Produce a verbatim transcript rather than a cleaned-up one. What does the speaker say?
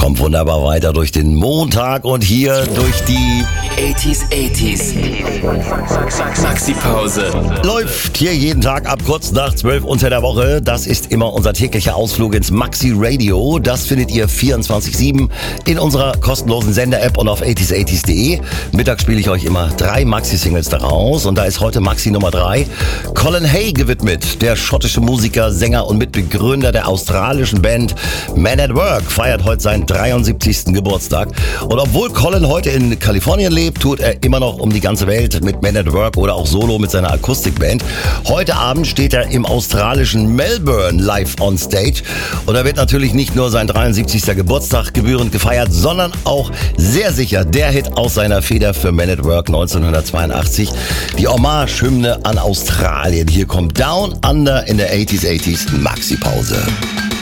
Kommt wunderbar weiter durch den Montag und hier durch die achtziger, achtziger. Maxi-Pause. Läuft hier jeden Tag ab kurz nach zwölf unter der Woche. Das ist immer unser täglicher Ausflug ins Maxi Radio. Das findet ihr vierundzwanzig sieben in unserer kostenlosen Sender-App und auf achtziger achtziger punkt de. Mittags spiele ich euch immer drei Maxi-Singles daraus und da ist heute Maxi Nummer drei Colin Hay gewidmet. Der schottische Musiker, Sänger und Mitbegründer der australischen Band Man at Work feiert heute seinen dreiundsiebzigsten Geburtstag. Und obwohl Colin heute in Kalifornien lebt, tut er immer noch um die ganze Welt mit Man at Work oder auch solo mit seiner Akustikband. Heute Abend steht er im australischen Melbourne live on stage. Und da wird natürlich nicht nur sein dreiundsiebzigsten Geburtstag gebührend gefeiert, sondern auch sehr sicher der Hit aus seiner Feder für Man at Work neunzehnhundertzweiundachtzig. Die Hommage-Hymne an Australien. Hier kommt Down Under in der achtziger achtziger Maxi-Pause.